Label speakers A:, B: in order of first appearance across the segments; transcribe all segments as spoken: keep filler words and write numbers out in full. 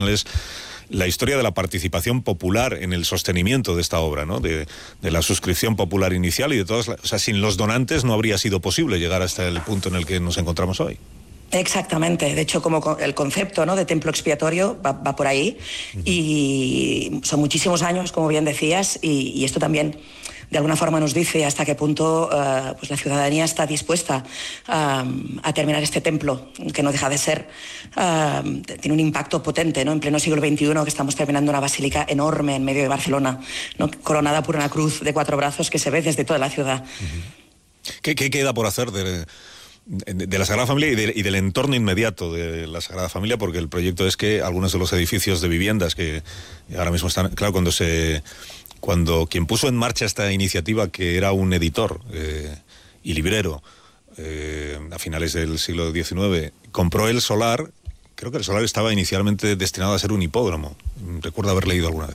A: la historia de la participación popular en el sostenimiento de esta obra, ¿no? De, de la suscripción popular inicial y de todas, o sea, sin los donantes no habría sido posible llegar hasta el punto en el que nos encontramos hoy.
B: Exactamente, de hecho como el concepto, ¿no?, de templo expiatorio va, va por ahí. Uh-huh. Y son muchísimos años, como bien decías, y, y esto también de alguna forma nos dice hasta qué punto uh, pues la ciudadanía está dispuesta uh, a terminar este templo, que no deja de ser, uh, tiene un impacto potente, ¿no?, en pleno siglo veintiuno, que estamos terminando una basílica enorme en medio de Barcelona, ¿no?, coronada por una cruz de cuatro brazos que se ve desde toda la ciudad.
A: Uh-huh. ¿Qué, qué queda por hacer de, de, de la Sagrada Familia y, de, y del entorno inmediato de la Sagrada Familia? Porque el proyecto es que algunos de los edificios de viviendas que ahora mismo están, claro, cuando se... Cuando quien puso en marcha esta iniciativa, que era un editor eh, y librero eh, a finales del siglo diecinueve, compró el solar, creo que el solar estaba inicialmente destinado a ser un hipódromo, recuerdo haber leído alguna vez.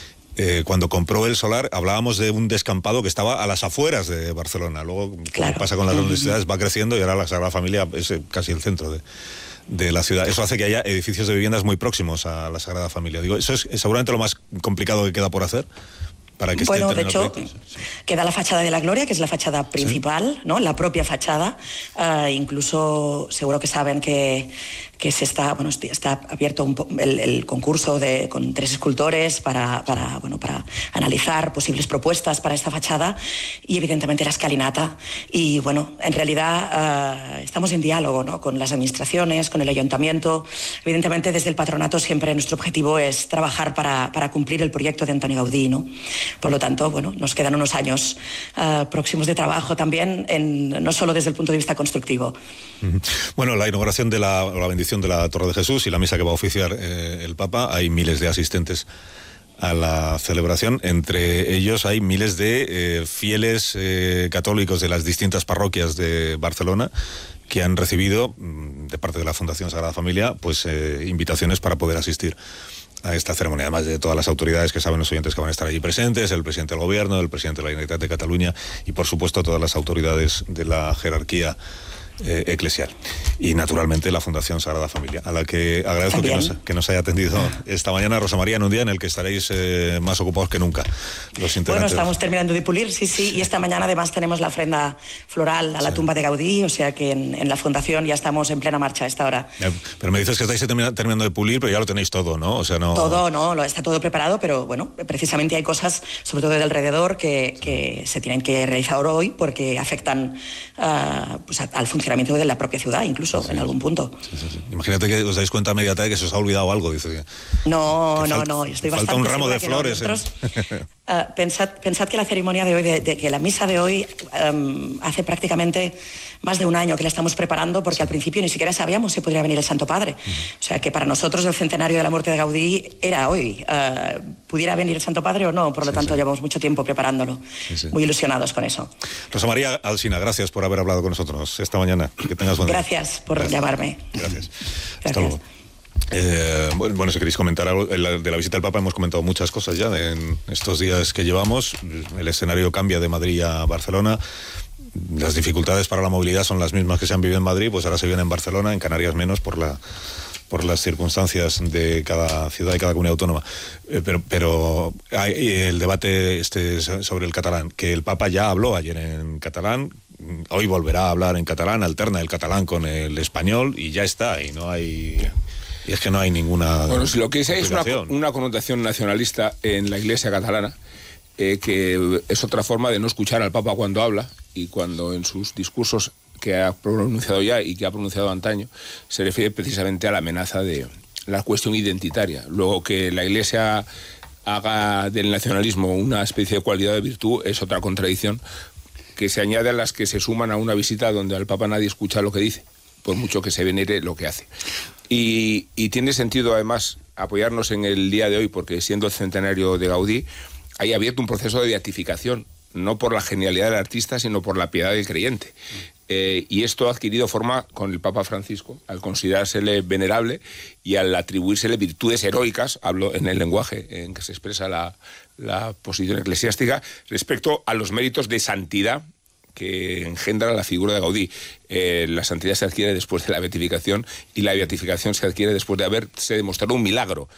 A: Eh, cuando compró el solar hablábamos de un descampado que estaba a las afueras de Barcelona. Luego,
B: claro,
A: como pasa con las grandes ciudades, va creciendo y ahora la Sagrada Familia es casi el centro de... de la ciudad. Eso hace que haya edificios de viviendas muy próximos a la Sagrada Familia. Digo, eso es seguramente lo más complicado que queda por hacer. Para que
B: bueno,
A: esté
B: de hecho,
A: sí.
B: queda la fachada de la Gloria, que es la fachada principal, ¿sí?, ¿no?, la propia fachada. Uh, incluso seguro que saben que, que se está, bueno, está abierto un po el, el concurso de, con tres escultores para, para, bueno, para analizar posibles propuestas para esta fachada y evidentemente la escalinata. Y bueno, en realidad uh, estamos en diálogo, ¿no?, con las administraciones, con el ayuntamiento. Evidentemente desde el patronato siempre nuestro objetivo es trabajar para, para cumplir el proyecto de Antoni Gaudí, ¿no? Por lo tanto, bueno, nos quedan unos años uh, próximos de trabajo también, en, no solo desde el punto de vista constructivo.
A: Bueno, la inauguración de la, la bendición de la Torre de Jesús y la misa que va a oficiar eh, el Papa, hay miles de asistentes a la celebración. Entre ellos hay miles de eh, fieles eh, católicos de las distintas parroquias de Barcelona que han recibido, de parte de la Fundación Sagrada Familia, pues eh, invitaciones para poder asistir a esta ceremonia, además de todas las autoridades que saben los oyentes que van a estar allí presentes, el presidente del gobierno, el presidente de la Generalitat de Cataluña y por supuesto todas las autoridades de la jerarquía eh, eclesial. Y naturalmente la Fundación Sagrada Familia, a la que agradezco que nos, que nos haya atendido esta mañana, Rosa María, en un día en el que estaréis eh, más ocupados que nunca. Los
B: bueno, estamos terminando de pulir, sí, sí, y esta mañana además tenemos la ofrenda floral a la sí. tumba de Gaudí, o sea que en, en la Fundación ya estamos en plena marcha a esta hora.
A: Pero me dices que estáis terminando de pulir, pero ya lo tenéis todo, ¿no? O sea, no...
B: Todo, no, lo, está todo preparado, pero bueno, precisamente hay cosas, sobre todo de alrededor, que, que se tienen que realizar hoy porque afectan uh, pues, al funcionamiento de la propia ciudad, incluso, sí, en algún punto.
A: Sí, sí, sí. Imagínate que os dais cuenta a media tarde que se os ha olvidado algo, dice.
B: No,
A: que
B: no,
A: falta,
B: no, estoy
A: falta
B: bastante
A: un ramo de
B: que
A: flores.
B: No. Nosotros, eh. uh, pensad, pensad que la ceremonia de hoy, de, de que la misa de hoy, um, hace prácticamente más de un año que la estamos preparando, porque al principio ni siquiera sabíamos si podría venir el Santo Padre. Uh-huh. O sea que para nosotros el centenario de la muerte de Gaudí era hoy. Uh, ¿Pudiera venir el Santo Padre o no? Por lo sí, tanto, sí. llevamos mucho tiempo preparándolo. Sí, sí. Muy ilusionados con eso.
A: Rosa María Alsina, gracias por haber hablado con nosotros esta mañana. Que tengas buen día.
B: Gracias por
A: gracias.
B: llamarme.
A: Gracias. Gracias. Hasta luego. Eh, bueno, si queréis comentar algo de la, de la visita del Papa, hemos comentado muchas cosas ya en estos días que llevamos. El escenario cambia de Madrid a Barcelona. Las dificultades para la movilidad son las mismas que se han vivido en Madrid, pues ahora se viven en Barcelona, en Canarias menos por la por las circunstancias de cada ciudad y cada comunidad autónoma. Eh, pero pero hay el debate este sobre el catalán, que el Papa ya habló ayer en catalán, hoy volverá a hablar en catalán, alterna el catalán con el español y ya está, y no hay... Y es que no hay ninguna...
C: Bueno, si lo que es es una, una connotación nacionalista en la Iglesia catalana, eh, que es otra forma de no escuchar al Papa cuando habla, y cuando en sus discursos que ha pronunciado ya y que ha pronunciado antaño, se refiere precisamente a la amenaza de la cuestión identitaria. Luego, que la Iglesia haga del nacionalismo una especie de cualidad de virtud es otra contradicción que se añade a las que se suman a una visita donde al Papa nadie escucha lo que dice, por mucho que se venere lo que hace. Y, y tiene sentido, además, apoyarnos en el día de hoy, porque siendo el centenario de Gaudí, hay abierto un proceso de beatificación, no por la genialidad del artista, sino por la piedad del creyente. Eh, y esto ha adquirido forma con el Papa Francisco, al considerársele venerable y al atribuírsele virtudes heroicas, hablo en el lenguaje en que se expresa la, la posición eclesiástica, respecto a los méritos de santidad que engendra la figura de Gaudí. Eh, la santidad se adquiere después de la beatificación y la beatificación se adquiere después de haberse demostrado un milagro